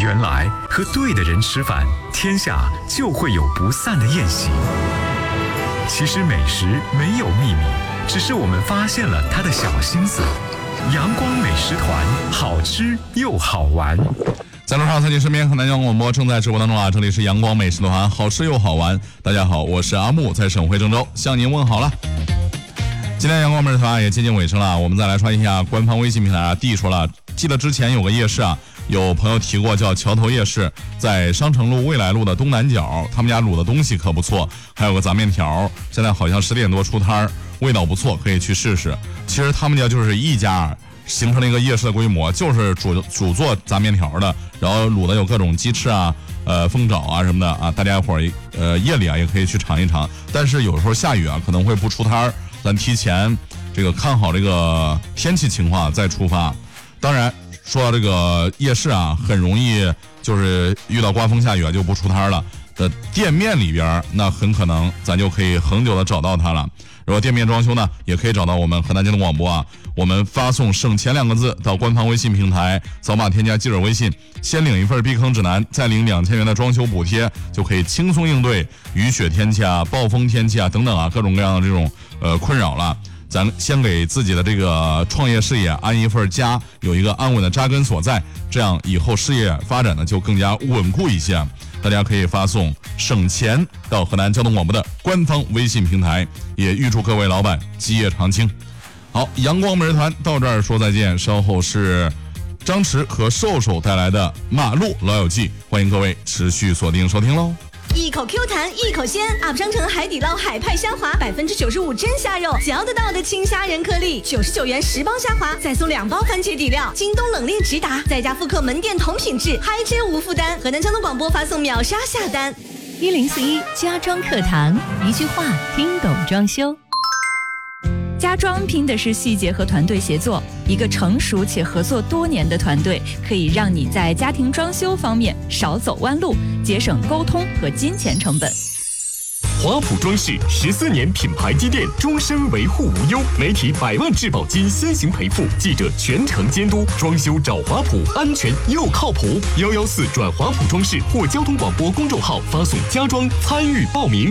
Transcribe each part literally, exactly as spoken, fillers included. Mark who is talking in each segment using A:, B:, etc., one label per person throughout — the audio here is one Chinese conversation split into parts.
A: 原来和对的人吃饭，天下就会有不散的宴席。其实美食没有秘密，只是我们发现了它的小心思。阳光美食团，好吃又好玩。
B: 在路上，在你身边，河南交通广播正在直播当中啊！这里是阳光美食团，好吃又好玩。大家好，我是阿木，在省会郑州向您问好了。今天阳光美食团也接近尾声了，我们再来刷一下官方微信平台啊。弟说了，记得之前有个夜市啊，有朋友提过叫桥头夜市，在商城路未来路的东南角，他们家卤的东西可不错，还有个杂面条，现在好像十点多出摊儿，味道不错，可以去试试。其实他们家就是一家形成了一个夜市的规模，就是主主做杂面条的，然后卤的有各种鸡翅啊、呃凤爪啊什么的啊，大家伙儿呃夜里啊也可以去尝一尝。但是有时候下雨啊，可能会不出摊儿，咱提前这个看好这个天气情况再出发。当然，说到这个夜市啊，很容易就是遇到刮风下雨啊就不出摊了的店面里边，那很可能咱就可以恒久的找到它了。如果店面装修呢，也可以找到我们河南交通广播啊。我们发送省钱两个字到官方微信平台，扫码添加记者微信，先领一份避坑指南，再领两千元的装修补贴，就可以轻松应对雨雪天气啊、暴风天气啊等等啊各种各样的这种呃困扰了。咱先给自己的这个创业事业安一份家，有一个安稳的扎根所在，这样以后事业发展呢就更加稳固一些。大家可以发送省钱到河南交通广播的官方微信平台，也预祝各位老板基业长青。好，阳光美食团到这儿说再见，稍后是张弛和瘦瘦带来的马路老友记，欢迎各位持续锁定收听喽。
C: 一口 Q 弹一口鲜 ，U P 商城海底捞海派虾滑，百分之九十五真虾肉，嚼得到的青虾仁颗粒，九十九元十包虾滑，再送两包番茄底料。京东冷链直达，在家复刻门店同品质，嗨吃无负担。河南交通广播发送秒杀下单。
D: 一零四一家装课堂，一句话听懂装修。家装拼的是细节和团队协作，一个成熟且合作多年的团队，可以让你在家庭装修方面少走弯路，节省沟通和金钱成本。
E: 华普装饰十四年品牌积淀，终身维护无忧，媒体百万质保金先行赔付，记者全程监督，装修找华普，安全又靠谱。幺幺四转华普装饰或交通广播公众号发送家装参与报名。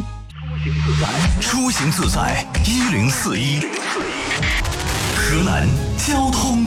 F: 出行自在一零四一，河南交通。